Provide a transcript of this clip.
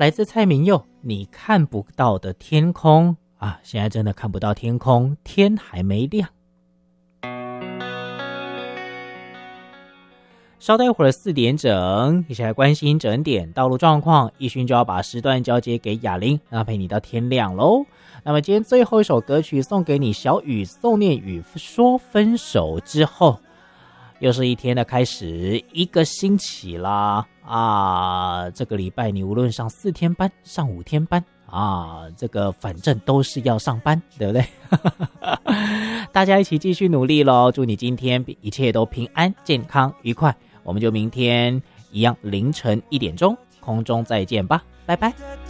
来自蔡明佑，你看不到的天空啊，现在真的看不到天空，天还没亮。稍待一会儿4点整，一起来关心整点道路状况。奕迅就要把时段交接给雅玲，让她陪你到天亮咯。那么今天最后一首歌曲送给你，小雨宋念宇说分手之后，又是一天的开始，一个星期啦啊！这个礼拜你无论上4天班，上5天班啊，这个反正都是要上班，对不对？大家一起继续努力咯，祝你今天一切都平安、健康、愉快。我们就明天一样凌晨1点钟空中再见吧，拜拜。